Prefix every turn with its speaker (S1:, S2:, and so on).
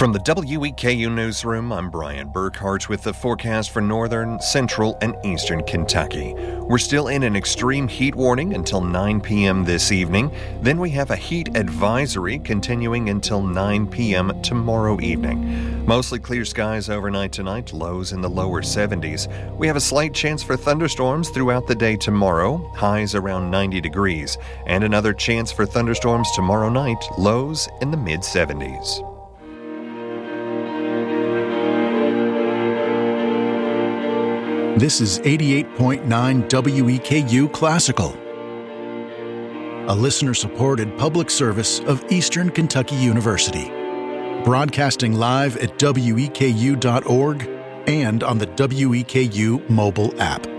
S1: From the WEKU Newsroom, I'm Brian Burkhart with the forecast for northern, central, and eastern Kentucky. We're still in an extreme heat warning until 9 p.m. this evening. Then we have a heat advisory continuing until 9 p.m. tomorrow evening. Mostly clear skies overnight tonight, lows in the lower 70s. We have a slight chance for thunderstorms throughout the day tomorrow, highs around 90 degrees, and another chance for thunderstorms tomorrow night, lows in the mid-70s.
S2: This is 88.9 WEKU Classical, a listener-supported public service of Eastern Kentucky University, broadcasting live at weku.org and on the WEKU mobile app.